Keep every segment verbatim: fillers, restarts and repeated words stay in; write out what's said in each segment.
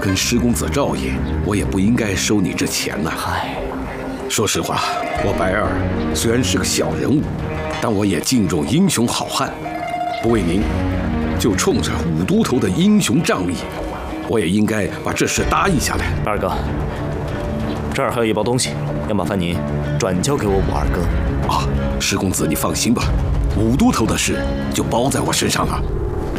跟施公子赵爷，我也不应该收你这钱呐。 嗨， 说实话，我白二虽然是个小人物，但我也敬重英雄好汉。不为您，就冲着武都头的英雄仗义，我也应该把这事答应下来。 二哥，这儿还有一包东西，要麻烦您转交给我武二哥。 啊，施公子你放心吧，武都头的事就包在我身上了。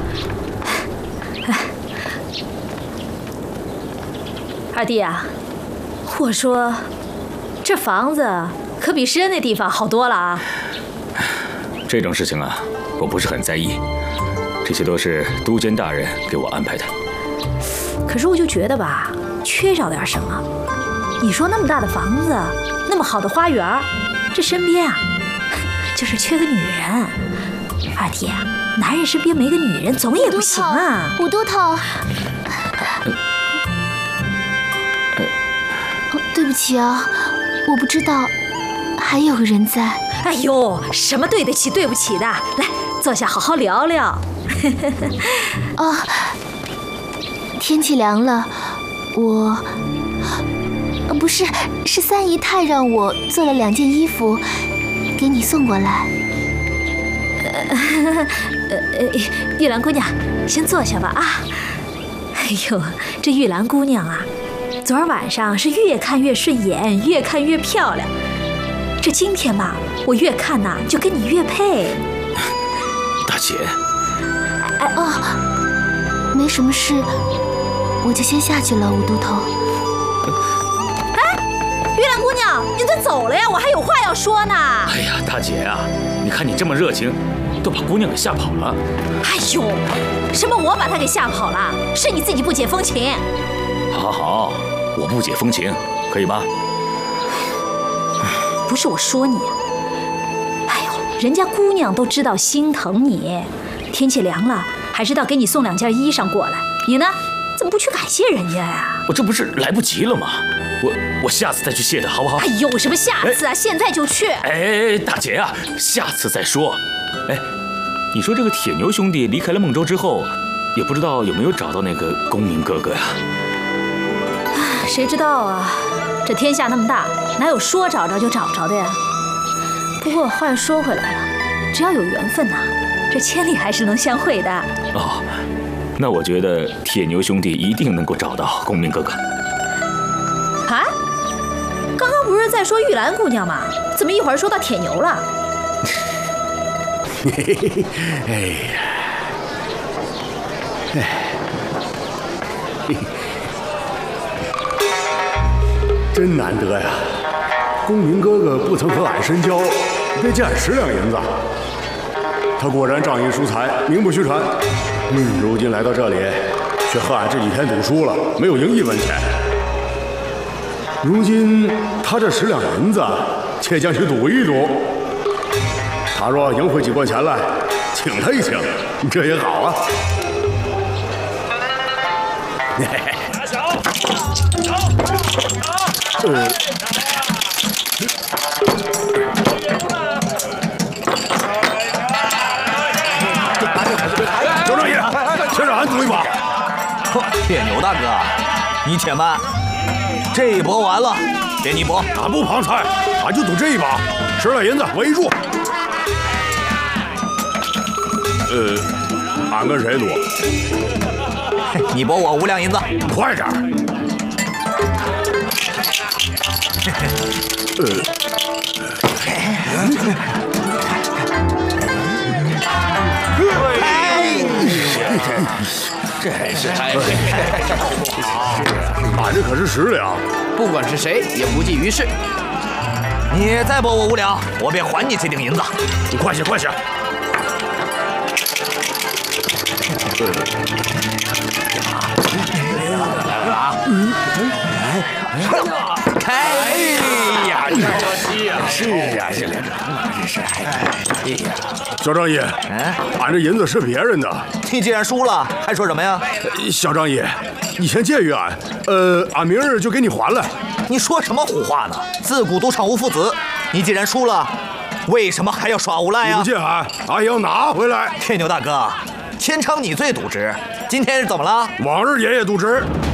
二弟啊，我说，这房子可比诗恩那地方好多了啊。 这种事情啊，我不是很在意，这些都是都监大人给我安排的。 可是我就觉得吧，缺少点什么。你说那么大的房子，那么好的花园，这身边啊，就是缺个女人。二弟啊，男人身边没个女人总也不行啊。 武都头，哦，对不起啊，我不知道还有个人在。 哎呦，什么对得起对不起的，来坐下好好聊聊。 哦，天气凉了，我。不是，是三姨太让我做了两件衣服，给你送过来。 呃呃，玉兰姑娘，先坐下吧啊。哎呦，这玉兰姑娘啊，昨儿晚上是越看越顺眼，越看越漂亮。这今天吧，我越看呐、啊，就跟你越配。 大姐， 哎哦，没什么事，我就先下去了，武都头。 玉兰姑娘，你怎么走了呀？我还有话要说呢。 哎呀，大姐啊，你看你这么热情，都把姑娘给吓跑了。 哎呦，什么我把她给吓跑了？是你自己不解风情。 好好好，我不解风情，可以吧？ 不是我说你啊，哎呦，人家姑娘都知道心疼你，天气凉了，还知道给你送两件衣裳过来。你呢，怎么不去感谢人家呀？ 我这不是来不及了吗？我我下次再去谢他，好不好？ 哎呦，什么下次啊？现在就去！ 哎，大姐啊，下次再说。哎，你说这个铁牛兄弟离开了孟州之后，也不知道有没有找到那个公明哥哥呀？ 谁知道啊？这天下那么大，哪有说找着就找着的呀？不过话又说回来了，只要有缘分呐、啊，这千里还是能相会的。 哦，那我觉得铁牛兄弟一定能够找到公明哥哥。 啊，刚刚不是在说玉兰姑娘吗？怎么一会儿说到铁牛了？ 哎呀，哎，真难得呀！公明哥哥不曾和俺深交，别借俺十两银子。他果然仗义疏财，名不虚传。嗯，如今来到这里，却和俺这几天赌输了，没有赢一文钱。如今他这十两银子，且将去赌一赌。他若赢回几贯钱来，请他一请，这也好啊。 打小，走，走， 呃，小张爷，先让俺赌一把。 铁牛大哥，你且慢，这一搏完了，给你搏。 俺不旁菜，俺就赌这一把，十两银子围住。呃，俺跟谁赌？ 你搏我五两银子， 快点儿！ 这是太…… 俺这可是十两， 不管是谁也不计于事。 你再搏我五两，我便还你这锭银子。 你快些，快些！ 哎呀，真可惜呀！ 是呀，是呀，是哎呀，小张爷， 嗯， 俺这银子是别人的。 你既然输了，还说什么呀？ 小张爷，你先借于俺，呃，俺明日就给你还来。 你说什么胡话呢？自古赌场无父子，你既然输了，为什么还要耍无赖呀？ 你不借俺，俺也要拿回来。 铁牛大哥，天长你最渎职，今天是怎么了？ 往日爷爷渎职。